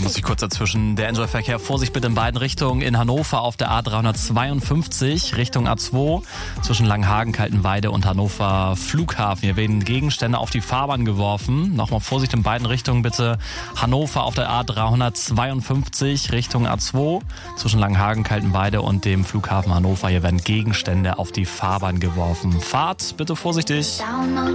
muss ich kurz dazwischen. Der Enjoy-Verkehr, Vorsicht bitte in beiden Richtungen. In Hannover auf der A352 Richtung A2 zwischen Langenhagen, Kaltenweide und Hannover Flughafen. Hier werden Gegenstände auf die Fahrbahn geworfen. Nochmal Vorsicht in beiden Richtungen bitte. Hannover auf der A352 Richtung A2 zwischen Langenhagen, Kaltenweide und dem Flughafen Hannover. Hier werden Gegenstände auf die Fahrbahn geworfen. Fahrt bitte vorsichtig.